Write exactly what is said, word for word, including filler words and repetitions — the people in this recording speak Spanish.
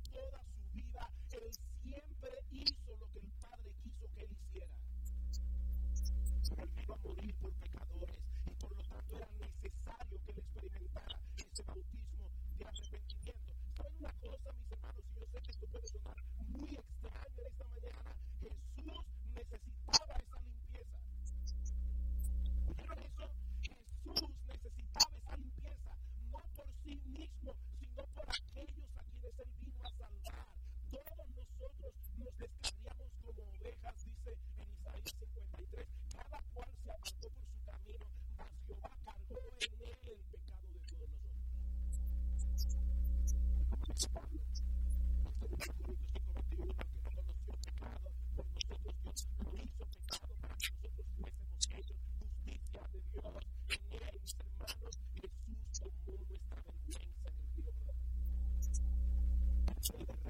toda su vida, Él siempre hizo lo que el Padre quiso que Él hiciera. Pero Él vino a morir por pecadores y por lo tanto era necesario que Él experimentara ese bautismo de arrepentimiento. ¿Saben una cosa, mis hermanos? Y yo sé que esto puede sonar muy extraño en esta mañana. Jesús necesitaba esa limpieza. ¿Oyeron eso? Jesús necesitaba esa limpieza, no por sí mismo, sino por aquellos a quienes Él vino a salvar. Todos nosotros nos descarriamos como ovejas, dice en Isaías cincuenta y tres. Cada cual se apartó por su camino, mas Jehová cargó en él el pecado de todos nosotros. Como dice Pablo, en Corintios cinco veintiuno, que no conoció pecado, por nosotros Dios lo hizo pecado para que nosotros fuésemos hechos justicia de Dios. En él, mis hermanos, Jesús tomó nuestra vergüenza en el río Jordán.